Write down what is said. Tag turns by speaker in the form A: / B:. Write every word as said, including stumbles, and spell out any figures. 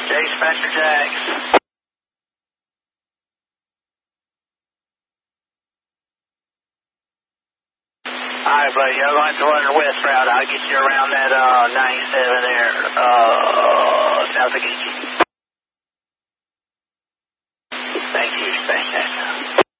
A: Dispatcher Jack. Alright, buddy, I'm going to run the west route. I'll get you around that uh, ninety-seven there, uh, south of Geechee.